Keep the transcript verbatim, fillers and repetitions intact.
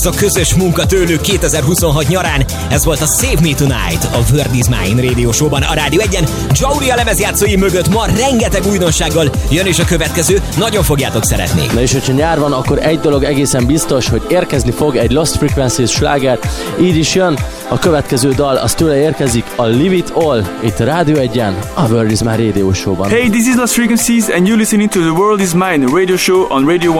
A közös munka tőlük kétezer-huszonhat nyarán, ez volt a Save Me Tonight, a Word Is Mine Radio Show-ban a Rádió egyen. Jauri a lemezjátszói mögött ma rengeteg újdonsággal jön is a következő, nagyon fogjátok szeretni. Na és hogyha nyár van, akkor egy dolog egészen biztos, hogy érkezni fog egy Lost Frequencies sláger, így is jön. A következő dal, az tőle érkezik, a Live It All, itt a Rádió egyen, a Word Is Mine Radio Show-ban. Hey, this is Lost Frequencies and you're listening to the World Is Mine Radio Show on Radio one.